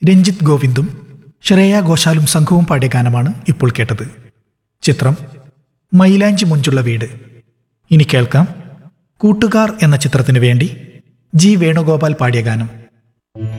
രഞ്ജിത്ത് ഗോവിന്ദും ശ്രേയ ഘോഷാലും സംഘവും പാടിയ ഗാനമാണ് ഇപ്പോൾ കേട്ടത്. ചിത്രം മൈലാഞ്ചി മുഞ്ചുള്ള വീട്. ഇനി കേൾക്കാം കൂട്ടുകാർ എന്ന ചിത്രത്തിനു വേണ്ടി ജി വേണുഗോപാൽ പാടിയ ഗാനം.